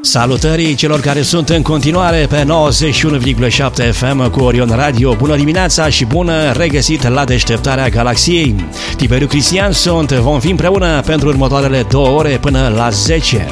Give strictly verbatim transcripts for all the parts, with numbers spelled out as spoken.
Salutării celor care sunt în continuare pe nouăzeci și unu virgulă șapte F M cu Orion Radio. Bună dimineața și bună regăsit la Deșteptarea Galaxiei. Tiberiu Cristian sunt, vom fi împreună pentru următoarele două ore până la zece.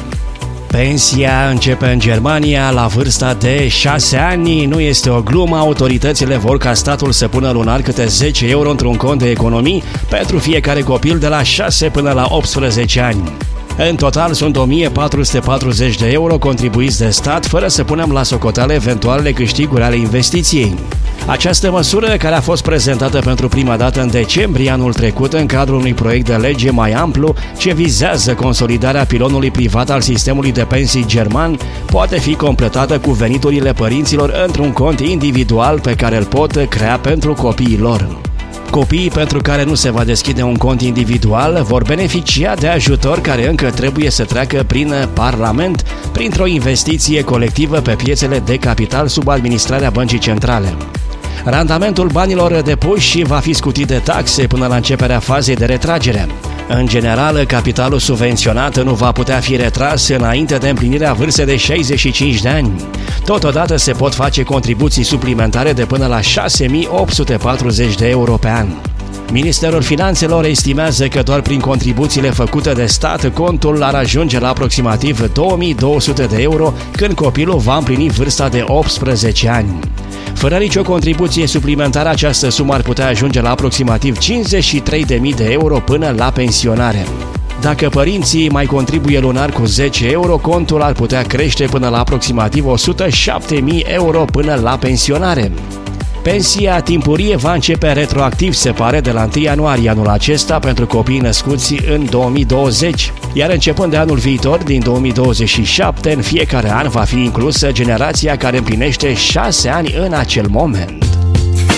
Pensia începe în Germania la vârsta de șase ani. Nu este o glumă, autoritățile vor ca statul să pună lunar câte zece euro într-un cont de economii pentru fiecare copil de la șase până la optsprezece ani. În total sunt o mie patru sute patruzeci de euro contribuiți de stat, fără să punem la socoteală eventualele câștiguri ale investiției. Această măsură, care a fost prezentată pentru prima dată în decembrie anul trecut în cadrul unui proiect de lege mai amplu ce vizează consolidarea pilonului privat al sistemului de pensii german, poate fi completată cu veniturile părinților într-un cont individual pe care îl pot crea pentru copiii lor. Copiii pentru care nu se va deschide un cont individual vor beneficia de ajutor care încă trebuie să treacă prin Parlament, printr-o investiție colectivă pe piețele de capital sub administrarea Băncii Centrale. Randamentul banilor depuși va fi scutit de taxe până la începerea fazei de retragere. În general, capitalul subvenționat nu va putea fi retras înainte de împlinirea vârstei de șaizeci și cinci de ani. Totodată se pot face contribuții suplimentare de până la șase mii opt sute patruzeci de euro pe an. Ministerul Finanțelor estimează că doar prin contribuțiile făcute de stat, contul ar ajunge la aproximativ două mii două sute de euro când copilul va împlini vârsta de optsprezece ani. Fără nicio contribuție suplimentară, această sumă ar putea ajunge la aproximativ cincizeci și trei de mii de euro până la pensionare. Dacă părinții mai contribuie lunar cu zece euro, contul ar putea crește până la aproximativ o sută șapte mii euro până la pensionare. Pensia timpurie va începe retroactiv, se pare, de la întâi ianuarie anul acesta pentru copiii născuți în două mii douăzeci, iar începând de anul viitor, din două mii douăzeci și șapte, în fiecare an va fi inclusă generația care împlinește șase ani în acel moment.